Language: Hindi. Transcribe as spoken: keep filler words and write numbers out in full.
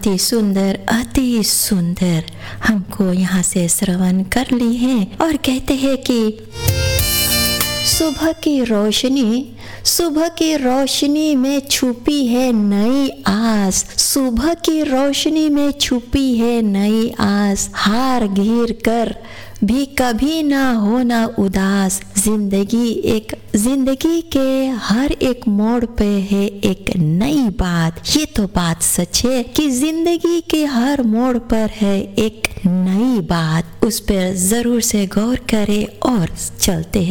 अति सुंदर अति सुंदर हमको यहाँ से श्रवण कर ली है। और कहते हैं कि सुबह की रोशनी, सुबह की रोशनी में छुपी है नई आस, सुबह की रोशनी में छुपी है नई आस, हार घिर कर भी कभी ना होना उदास। जिंदगी एक जिंदगी के हर एक मोड़ पे है एक नई बात। ये तो बात सच है कि जिंदगी के हर मोड़ पर है एक नई बात। उस पर जरूर से गौर करें और चलते हैं।